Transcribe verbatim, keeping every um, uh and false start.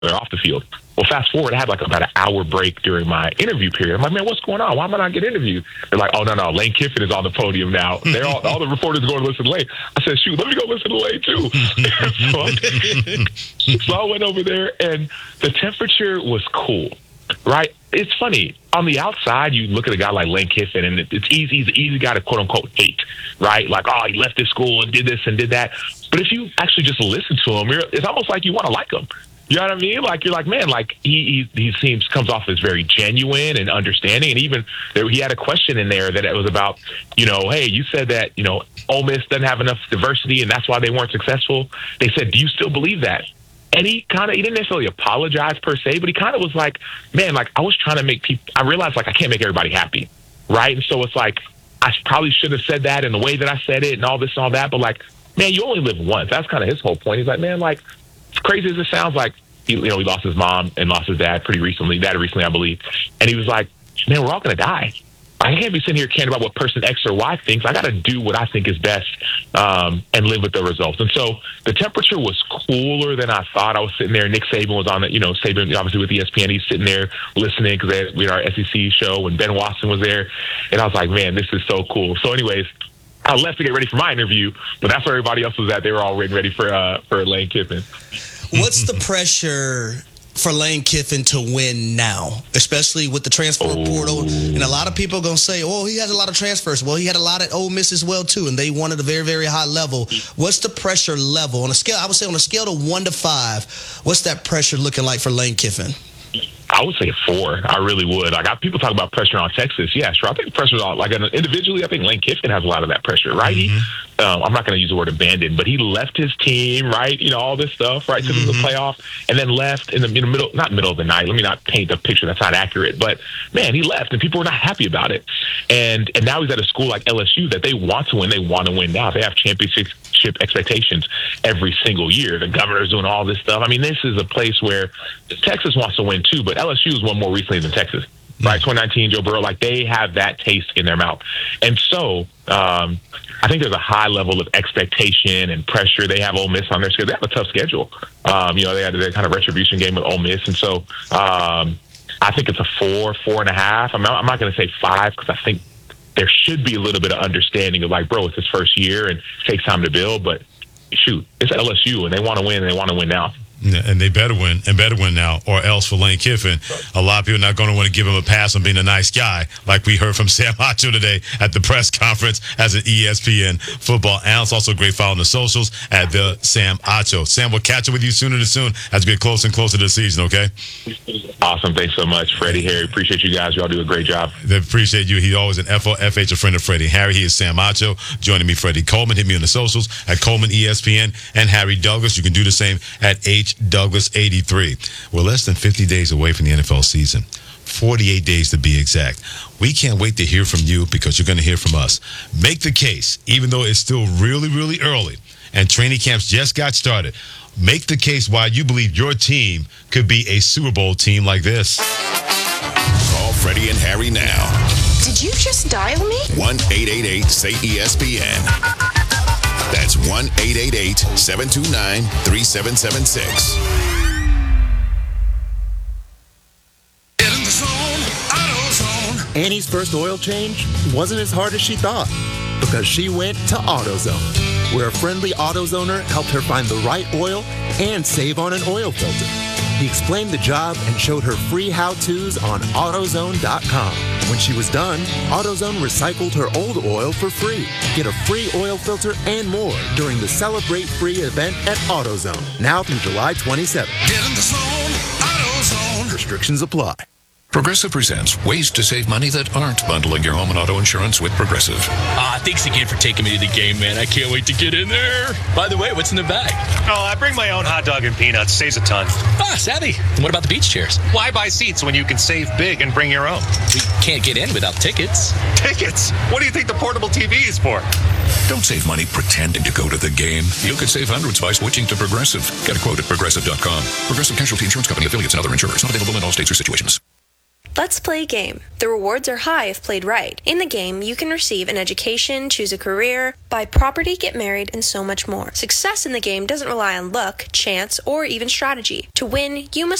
they're off the field. Well, fast forward, I had like about an hour break during my interview period. I'm like, man, what's going on? Why am I not getting interviewed? They're like, oh, no, no, Lane Kiffin is on the podium now. They're all, all the reporters are going to listen to Lane. I said, shoot, let me go listen to Lane too. so, so I went over there, and the temperature was cool, right? It's funny. On the outside, you look at a guy like Lane Kiffin, and it's easy. He's an easy guy to quote-unquote hate, right? Like, oh, he left this school and did this and did that. But if you actually just listen to him, you're, it's almost like you want to like him. You know what I mean? Like, you're like, man, like, he he, he seems, comes off as very genuine and understanding. And even there, he had a question in there that it was about, you know, hey, you said that, you know, Ole Miss doesn't have enough diversity and that's why they weren't successful. They said, do you still believe that? And he kind of, he didn't necessarily apologize per se, but he kind of was like, man, like, I was trying to make people, I realized, like, I can't make everybody happy, right? And so it's like, I probably should have said that in the way that I said it and all this and all that, but, like, man, you only live once. That's kind of his whole point. He's like, man, like, as crazy as it sounds, like, he, you know, he lost his mom and lost his dad pretty recently, dad recently, I believe. And he was like, man, we're all going to die. I can't be sitting here caring about what person X or Y thinks. I got to do what I think is best um, and live with the results. And so the temperature was cooler than I thought. I was sitting there. Nick Saban was on it. You know, Saban obviously with E S P N. He's sitting there listening because we had our S E C show and Ben Watson was there. And I was like, man, this is so cool. So, anyways, I left to get ready for my interview, but that's where everybody else was at. They were all ready, ready for uh, for Lane Kiffin. What's the pressure for Lane Kiffin to win now, especially with the transfer oh. portal? And a lot of people are going to say, oh, he has a lot of transfers. Well, he had a lot at Ole Miss as well, too, and they won at a very, very high level. What's the pressure level? On a scale, I would say on a scale of one to five, what's that pressure looking like for Lane Kiffin? I would say a four. I really would. Like, I, people talk about pressure on Texas. Yeah, sure. I think pressure's on, like, individually, I think Lane Kiffin has a lot of that pressure, right? Mm-hmm. He, um, I'm not going to use the word abandoned, but he left his team, right? You know, all this stuff, right? So mm-hmm. the playoff, and then left in the, in the middle, not middle of the night. Let me not paint a picture that's not accurate, but man, he left, and people were not happy about it. And and now he's at a school like L S U that they want to win. They want to win now. They have championship expectations every single year. The governor's doing all this stuff. I mean, this is a place where Texas wants to win too, but L S U has won more recently than Texas. Right, twenty nineteen, Joe Burrow, like, they have that taste in their mouth. And so um, I think there's a high level of expectation and pressure. They have Ole Miss on their schedule. They have a tough schedule. Um, you know, they had their kind of retribution game with Ole Miss. And so um, I think it's a four, four and a half. I'm not, I'm not going to say five because I think there should be a little bit of understanding of, like, bro, it's his first year and it takes time to build. But, shoot, it's L S U, and they want to win, and they want to win now. And they better win, and better win now, or else for Lane Kiffin, a lot of people are not going to want to give him a pass on being a nice guy, like we heard from Sam Acho today at the press conference as an E S P N football analyst. Also, great follow on the socials at the Sam Acho. Sam, we'll catch up with you sooner than soon as we get closer and closer to the season, okay? Awesome. Thanks so much, Freddie, Harry. Appreciate you guys. Y'all do a great job. They appreciate you. He's always an F O F H, a friend of Freddie. Harry, he is Sam Acho. Joining me, Freddie Coleman. Hit me on the socials at Coleman E S P N, and Harry Douglas. You can do the same at H. Douglas eighty-three. We're less than fifty days away from the N F L season. forty-eight days to be exact. We can't wait to hear from you because you're going to hear from us. Make the case, even though it's still really, really early and training camps just got started. Make the case why you believe your team could be a Super Bowl team like this. Call Freddie and Harry now. Did you just dial me? one eight eight eight S A Y E S P N. That's one eight eight eight, seven two nine, three seven seven six. Annie's first oil change wasn't as hard as she thought because she went to AutoZone, where a friendly AutoZoner helped her find the right oil and save on an oil filter. He explained the job and showed her free how-tos on AutoZone dot com. When she was done, AutoZone recycled her old oil for free. Get a free oil filter and more during the Celebrate Free event at AutoZone, now through July twenty-seventh. Get in the zone, AutoZone. Restrictions apply. Progressive presents ways to save money that aren't bundling your home and auto insurance with Progressive. Ah, thanks again for taking me to the game, man. I can't wait to get in there. By the way, what's in the bag? Oh, I bring my own hot dog and peanuts. Saves a ton. Ah, savvy. And what about the beach chairs? Why buy seats when you can save big and bring your own? We can't get in without tickets. Tickets? What do you think the portable T V is for? Don't save money pretending to go to the game. You could save hundreds by switching to Progressive. Get a quote at Progressive dot com. Progressive Casualty Insurance Company, affiliates, and other insurers. Not available in all states or situations. Let's play a game. The rewards are high if played right. In the game, you can receive an education, choose a career, buy property, get married, and so much more. Success in the game doesn't rely on luck, chance, or even strategy. To win, you must